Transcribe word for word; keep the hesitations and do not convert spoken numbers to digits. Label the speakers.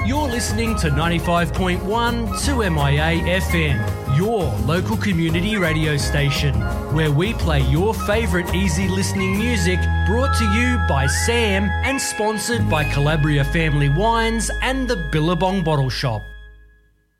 Speaker 1: You're listening to ninety-five point one two M I A F M, your local community radio station, where we play your favourite easy listening music, brought to you by Sam and sponsored by Calabria Family Wines and the Billabong Bottle Shop.